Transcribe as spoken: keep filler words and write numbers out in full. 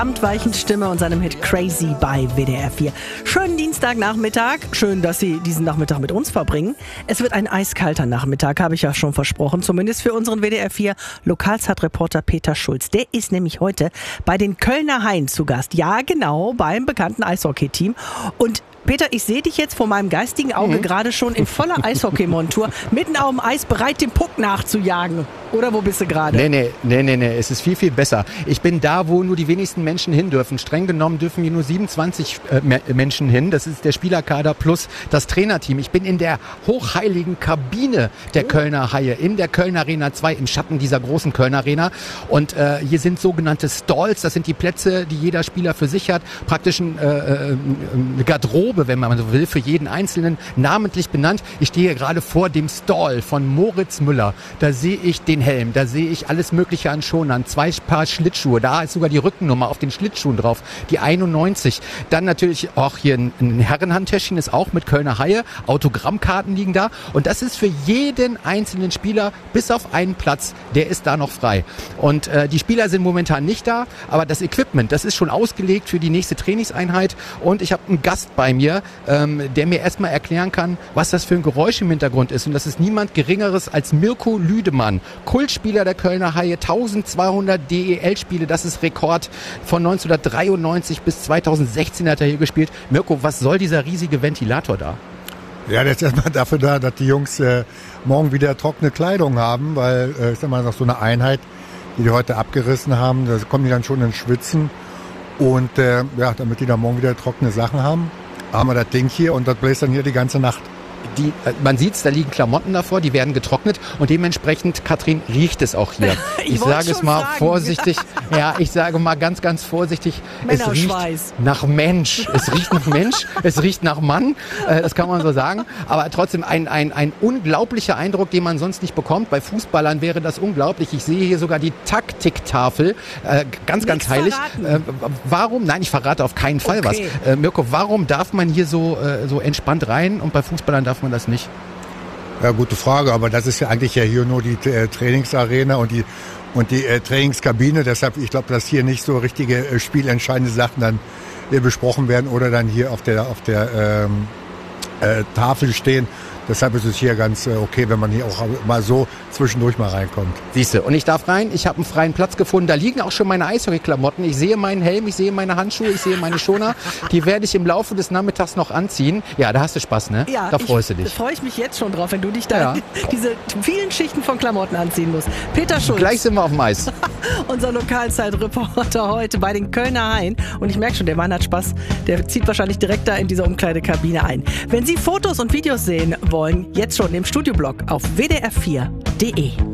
Amtweichen Stimme und seinem Hit Crazy bei W D R vier. Schönen Dienstagnachmittag. Schön, dass Sie diesen Nachmittag mit uns verbringen. Es wird ein eiskalter Nachmittag, habe ich ja schon versprochen. Zumindest für unseren W D R vier Lokalzeitreporter Peter Schulz. Der ist nämlich heute bei den Kölner Haien zu Gast. Ja, genau, beim bekannten Eishockey-Team. Und Peter, ich sehe dich jetzt vor meinem geistigen Auge mhm. gerade schon in voller Eishockeymontur, mitten auf dem Eis, bereit, dem Puck nachzujagen. Oder wo bist du gerade? Nee, nee, nee, nee, nee, es ist viel, viel besser. Ich bin da, wo nur die wenigsten Menschen hin dürfen. Streng genommen dürfen hier nur siebenundzwanzig äh, Menschen hin. Das ist der Spielerkader plus das Trainerteam. Ich bin in der hochheiligen Kabine der oh. Kölner Haie, in der Kölner Arena zwei, im Schatten dieser großen Kölner Arena. Und äh, hier sind sogenannte Stalls. Das sind die Plätze, die jeder Spieler für sich hat. Praktisch ein, äh, eine Garderobe, wenn man so will, für jeden Einzelnen, namentlich benannt. Ich stehe hier gerade vor dem Stall von Moritz Müller. Da sehe ich den Helm, da sehe ich alles Mögliche an Schonern, zwei Paar Schlittschuhe, da ist sogar die Rückennummer auf den Schlittschuhen drauf, die einundneunzig. Dann natürlich auch hier ein, ein Herrenhandtäschchen, ist auch mit Kölner Haie, Autogrammkarten liegen da und das ist für jeden einzelnen Spieler, bis auf einen Platz, der ist da noch frei. Und äh, die Spieler sind momentan nicht da, aber das Equipment, das ist schon ausgelegt für die nächste Trainingseinheit und ich habe einen Gast bei mir, ähm, der mir erstmal erklären kann, was das für ein Geräusch im Hintergrund ist und das ist niemand Geringeres als Mirko Lüdemann, Kultspieler der Kölner Haie, eintausendzweihundert D E L-Spiele, das ist Rekord. Von neunzehnhundertdreiundneunzig bis zweitausendsechzehn hat er hier gespielt. Mirko, was soll dieser riesige Ventilator da? Ja, der ist erstmal dafür da, dass die Jungs äh, morgen wieder trockene Kleidung haben, weil äh, ich sag mal, noch so eine Einheit, die die heute abgerissen haben, da kommen die dann schon ins Schwitzen und äh, ja, damit die dann morgen wieder trockene Sachen haben, haben wir das Ding hier und das bläst dann hier die ganze Nacht. Die, man sieht's, da liegen Klamotten davor, die werden getrocknet und dementsprechend, Katrin, riecht es auch hier. Ich, ich sage es mal fragen. vorsichtig, ja, ich sage mal ganz, ganz vorsichtig, es riecht nach Mensch. Es riecht nach Mensch, es riecht nach Mann, äh, das kann man so sagen. Aber trotzdem ein, ein, ein unglaublicher Eindruck, den man sonst nicht bekommt. Bei Fußballern wäre das unglaublich. Ich sehe hier sogar die Taktiktafel, äh, ganz, ganz Nichts heilig. Äh, warum? Nein, ich verrate auf keinen Fall okay. was. Äh, Mirko, warum darf man hier so, äh, so entspannt rein und bei Fußballern darf man das nicht? Ja, gute Frage, aber das ist ja eigentlich ja hier nur die äh, Trainingsarena und die, und die äh, Trainingskabine. Deshalb, ich glaube, dass hier nicht so richtige äh, spielentscheidende Sachen dann äh, besprochen werden oder dann hier auf der, auf der ähm, äh, Tafel stehen. Deshalb ist es hier ganz äh, okay, wenn man hier auch mal so zwischendurch mal reinkommt. Siehste, und ich darf rein, ich habe einen freien Platz gefunden, da liegen auch schon meine Eishockey-Klamotten, ich sehe meinen Helm, ich sehe meine Handschuhe, ich sehe meine Schoner, die werde ich im Laufe des Nachmittags noch anziehen. Ja, da hast du Spaß, ne? Ja, da freust du dich. Da freue ich mich jetzt schon drauf, wenn du dich da ja. diese vielen Schichten von Klamotten anziehen musst. Peter Schulz. Gleich sind wir auf dem Eis. Unser Lokalzeitreporter heute bei den Kölner Haien. Und ich merke schon, der Mann hat Spaß, der zieht wahrscheinlich direkt da in diese Umkleidekabine ein. Wenn Sie Fotos und Videos sehen wollen, jetzt schon im Studioblog auf w d r vier punkt d e.